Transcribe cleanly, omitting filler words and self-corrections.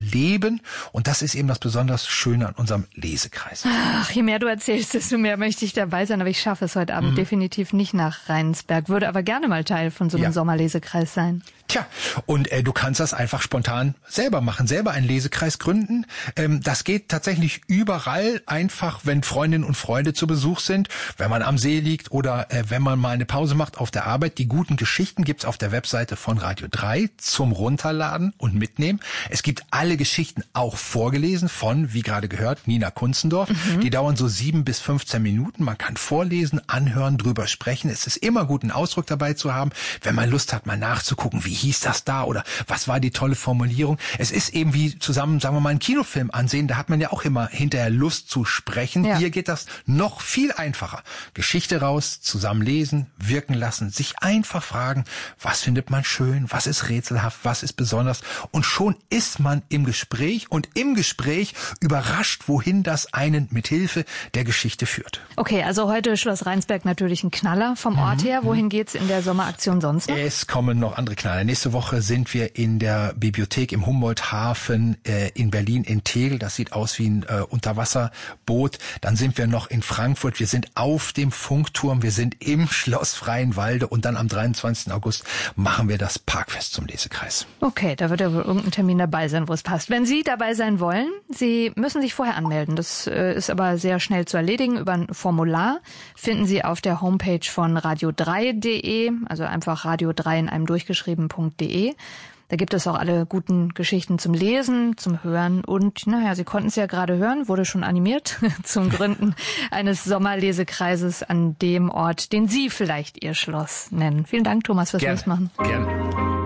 leben. Und das ist eben das besonders Schöne an unserem Lesekreis. Ach, je mehr du erzählst, desto mehr möchte ich dabei sein. Aber ich schaffe es heute Abend definitiv nicht nach Rheinsberg. Würde aber gerne mal Teil von so einem Sommerlesekreis sein. Tja, und du kannst das einfach spontan selber machen, selber einen Lesekreis gründen. Das geht tatsächlich überall, einfach wenn Freundinnen und Freunde zu Besuch sind, wenn man am See liegt oder wenn man mal eine Pause macht auf der Arbeit. Die guten Geschichten gibt's auf der Webseite von Radio 3 zum Runterladen und mitnehmen. Es gibt alle Geschichten auch vorgelesen von, wie gerade gehört, Nina Kunzendorf. Die dauern so 7 bis 15 Minuten. Man kann vorlesen, anhören, drüber sprechen. Es ist immer gut, einen Ausdruck dabei zu haben, wenn man Lust hat, mal nachzugucken, wie hieß das da oder was war die tolle Formulierung. Es ist eben wie zusammen, sagen wir mal, einen Kinofilm ansehen. Da hat man ja auch immer hinterher Lust zu sprechen. Ja. Hier geht das noch viel einfacher. Geschichte raus, zusammen lesen, wirken lassen, sich einfach fragen, was findet man schön, was ist rätselhaft, was ist besonders. Und schon ist man im Gespräch und im Gespräch überrascht, wohin das einen mit Hilfe der Geschichte führt. Okay, also heute Schloss Rheinsberg natürlich ein Knaller vom Ort her. Wohin geht's in der Sommeraktion sonst noch? Es kommen noch andere Knaller. Nächste Woche sind wir in der Bibliothek im Humboldt-Hafen in Berlin in Tegel. Das sieht aus wie ein Unterwasserboot. Dann sind wir noch in Frankfurt. Wir sind auf dem Funkturm. Wir sind im Schloss Freienwalde. Und dann am 23. August machen wir das Parkfest zum Lesekreis. Okay, da wird ja wohl irgendein Termin dabei sein, wo es passt. Wenn Sie dabei sein wollen, Sie müssen sich vorher anmelden. Das ist aber sehr schnell zu erledigen. Über ein Formular finden Sie auf der Homepage von radio3.de, also einfach radio3 in einem durchgeschrieben.de. Da gibt es auch alle guten Geschichten zum Lesen, zum Hören und, Sie konnten es ja gerade hören, wurde schon animiert zum Gründen eines Sommerlesekreises an dem Ort, den Sie vielleicht Ihr Schloss nennen. Vielen Dank, Thomas, fürs Losmachen. Gerne.